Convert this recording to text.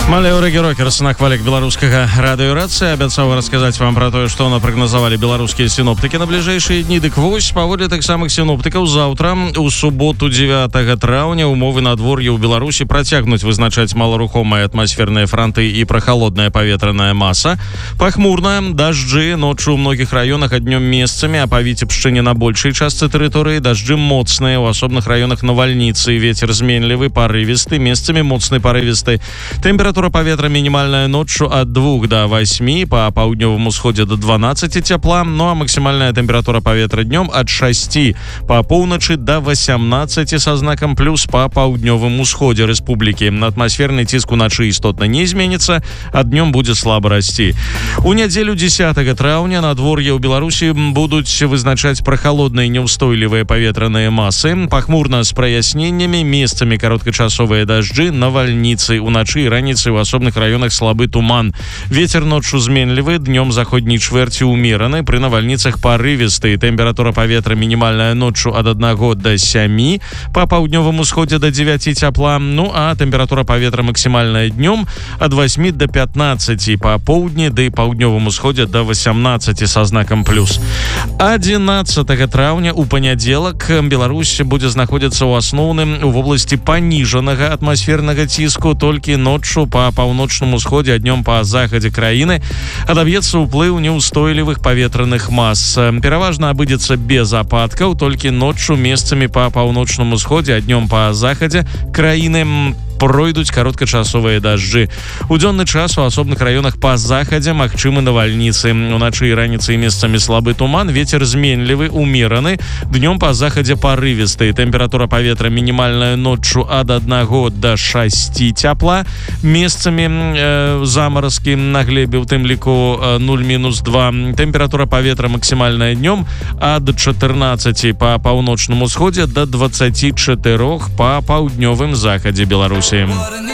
Малеўрыкі рокерс на хвалях беларускага радыёрацыі абяцаў расказаць вам пра тое, што напрагназавалі беларускія сіноптыкі на бліжэйшыя дні. Дык вось, паводле тых самых сіноптыкаў, заўтра, у суботу 9 траўня, умовы надвор'я ў Беларусі працягнуць вызначаць маларухомыя атмасферныя франты і прахалодная паветраная маса. Пахмурная, дажджы, ноччу ў многіх раёнах, а днём месцамі, а па Віцебшчыне на большай частцы тэрыторыі дажджы моцныя, у асобных раёнах навальніцы, вецер зменлівы, парывісты, месцамі моцны парывісты. Тэмпература паветра мінімальная ноччу ад 2 до 8, па паўднёвым усходзе до 12 цяпла, ну а максімальная тэмпература паветра днём ад 6 па поўначы до 18 са знакам плюс па паўднёвым усходзе рэспублікі. Атмасферны ціск уначы істотна не зменіцца, а днём будзе слаба расці. У нядзелю 10 траўня надвор'е ў Беларусі будуць вызначаць прахалодныя няўстойлівыя паветраныя масы, пахмурна з праясненнямі, месцамі кароткачасовыя дажджы, навальніцы, уначы і раніцай у асобных раёнах слабы туман. Вецер ноччу зменлівы, днём заходняй чвэрці ўмераны, пры навальніцах парывісты. Тэмпература паветра мінімальная ноччу ад 1 до 7, па паўднёвым усходзе до 9 цяпла, ну а тэмпература паветра максімальная днём ад 8 до 15, па поўдні ды паўднёвым усходзе до 18 са знакам плюс. 11 траўня у панядзелак Беларусь будзе знаходзіцца ў асноўным у вобласці паніжанага атмасфернага ціску, толькі ноччу па паўночным усходзе, а днём па захадзе краіны адаб'ецца ўплыў няўстойлівых паветраных мас. Пераважна абыдзецца без ападкаў, толькі ноччу месцамі па паўночным усходзе, а днём па захадзе краіны пройдуць кароткачасовыя дажджы. У дзённы час у асобных раёнах па захадзе магчымы навальніцы. Уначы і раніцай месцамі слабы туман, вецер зменлівы, умераны, днём па захадзе парывісты. Тэмпература паветра мінімальная ноччу ад 1 до 6 цяпла, месцамі замаразкі на глебе, у тым ліку 0-2. Тэмпература паветра максімальная днём ад 14 па паўночным усходзе до 24 па паўднёвым захадзе Беларусі.